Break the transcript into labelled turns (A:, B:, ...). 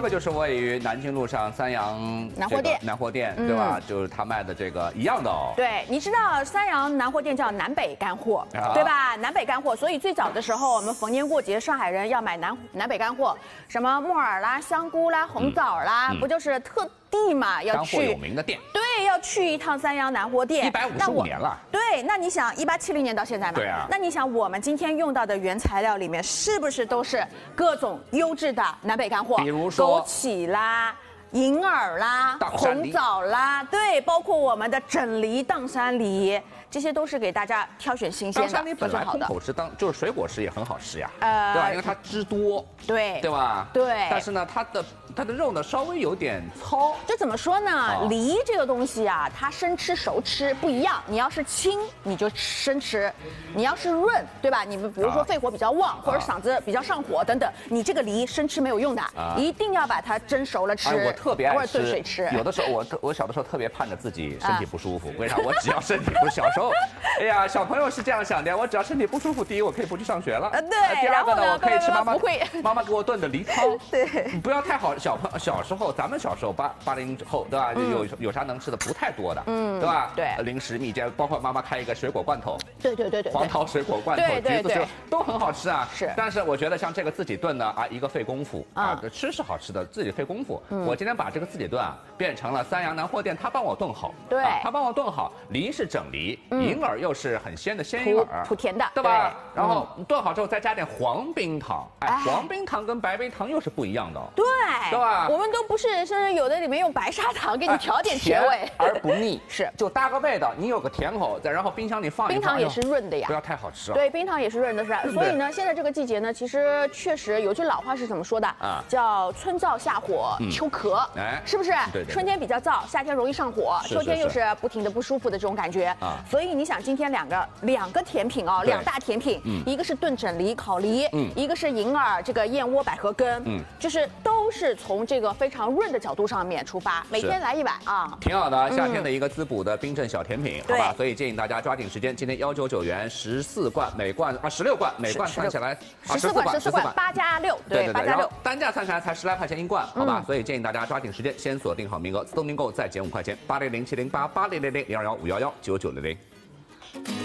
A: 个就是位于南京路上三阳南货店，对吧？就是他卖的这个一样的哦。
B: 对，你知道三阳南货店叫南北干货，对吧？南北干货，所以最早的时候，我们逢年过节，上海人要买南北干货，什么木耳啦、香菇啦、红枣啦，不就是特地嘛要去
A: 干货有名的店。
B: 对，要去一趟三阳南货店。
A: 155年了。
B: 对，那你想1870年到现在嘛？
A: 对啊。
B: 那你想我们今天用到的原材料里面，是不是都是各种优质的南北干货？
A: 比如说
B: 枸杞啦。银耳啦，红枣啦，对，包括我们的整梨、砀山梨，这些都是给大家挑选新鲜的。
A: 砀山梨本来空口吃就是水果吃也很好吃呀，对吧？因为它汁多，对吧？
B: 对。
A: 但是呢，它的肉呢稍微有点糙。
B: 这怎么说呢？梨这个东西啊，它生吃熟吃不一样。你要是清，你就生吃；你要是润，对吧？你们比如说肺活比较旺，或者嗓子比较上火等等，你这个梨生吃没有用的，一定要把它蒸熟了吃。
A: 我特别爱吃，
B: 炖水吃。
A: 有的时候我小的时候特别盼着自己身体不舒服，为啥？我只要身体不小时候，哎呀，小朋友是这样想的，我只要身体不舒服，第一我可以不去上学了，
B: 对。
A: 第二个呢，我可以吃妈妈给我炖的梨汤，
B: 对，
A: 不要太好。小时候，咱们小时候80后，对吧？有啥能吃的不太多的，对吧？
B: 对，
A: 零食蜜饯，包括妈妈开一个水果罐头，
B: 对，
A: 黄桃水果罐头，橘子水都很好吃啊。
B: 是，
A: 但是我觉得像这个自己炖呢，一个费功夫啊，吃是好吃的，自己费功夫。我今天把这个自己炖变成了三阳南货店，他帮我炖好，
B: 对，
A: 他帮我炖好，梨是整梨，银耳又是很鲜的鲜银耳，
B: 土甜的，
A: 对吧？然后炖好之后再加点黄冰糖，黄冰糖跟白冰糖又是不一样的，对吧？
B: 我们都不是，甚至有的里面用白砂糖给你调点甜味，
A: 而不腻，
B: 是就
A: 搭个味道，你有个甜口，然后冰箱里放一放，
B: 冰糖也是润的呀，
A: 不要太好吃
B: 对，冰糖也是润的，是。所以呢，现在这个季节呢，其实确实有句老话是怎么说的叫春燥下火，秋咳，是不是？
A: 对。
B: 春天比较燥，夏天容易上火，秋天又是不停的不舒服的这种感觉所以你想，今天两个甜品2大甜品，一个是炖整梨烤梨，一个是银耳这个燕窝百合根，就是都是从这个非常润的角度上面出发，每天来1碗
A: 挺好的。夏天的一个滋补的冰镇小甜品，好吧？所以建议大家抓紧时间，今天199元14罐，每罐16罐，每罐算起来
B: 14罐8加6，对，8加6，
A: 单价算起来才10来块钱1罐，好吧？所以建议大家抓紧时间，先锁定好名额，自动订购再减5块钱，80070880000215119900。